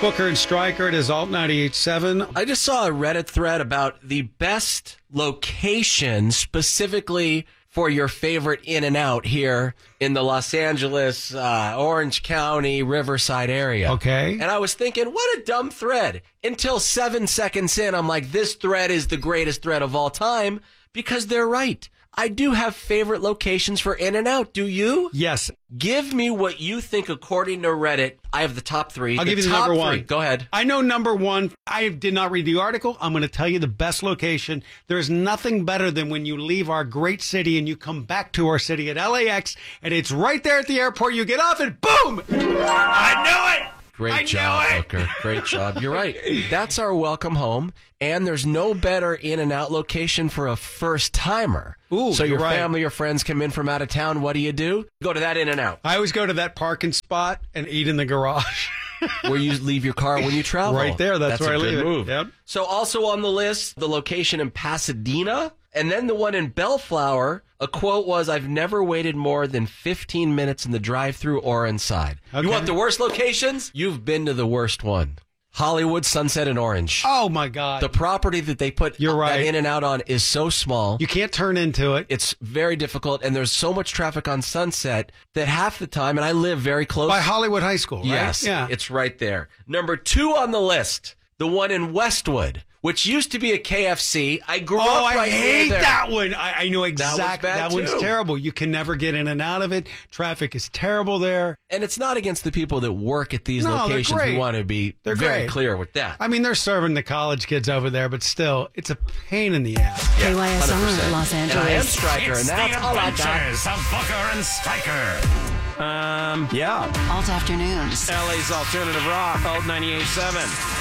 Booker and Stryker. It is Alt 98.7. I just saw a Reddit thread about the best location specifically for your favorite In-N-Out here in the Los Angeles, Orange County, Riverside area. Okay. And I was thinking, what a dumb thread. Until 7 seconds in, I'm like, this thread is the greatest thread of all time because they're right. I do have favorite locations for In-N-Out. Do you? Yes. Give me what you think according to Reddit. I have the top three. I'll give you the number one. Three. Go ahead. I know number one. I did not read the article. I'm going to tell you the best location. There's nothing better than when you leave our great city and you come back to our city at LAX, and it's right there at the airport. You get off and boom! I knew it! Great job, Booker. Great job. You're right. That's our welcome home, and there's no better In-N-Out location for a first-timer. Ooh, so your you're right. family or friends come in from out of town, what do? Go to that In-N-Out. I always go to that parking spot and eat in the garage. Where you leave your car when you travel. Right there. That's where I leave it. Move. Yep. So also on the list, the location in Pasadena, and then the one in Bellflower. A quote was, I've never waited more than 15 minutes in the drive-thru or inside. Okay. You want the worst locations? You've been to the worst one. Hollywood, Sunset, and Orange. Oh, my God. The property that they put You're right. that In-N-Out on is so small. You can't turn into it. It's very difficult, and there's so much traffic on Sunset that half the time, and I live very close. By Hollywood High School, right? Yes, Yeah. it's right there. Number 2 on the list, the one in Westwood, which used to be a KFC. I grew up right I hate there. that one. I know exactly. That That was bad, one's too. terrible. You can never get in and out of it. Traffic is terrible there. And it's not against the people that work at these No, they're locations. great. We want to be They're very great. clear with that. I mean, they're serving the college kids over there, but still, it's a pain in the ass. KYSR, 100%. Los And I am Angeles. Stryker, and that's all I got. Adventures of Booker and Stryker. Yeah. Alt Afternoons. LA's Alternative Rock, Alt 98.7.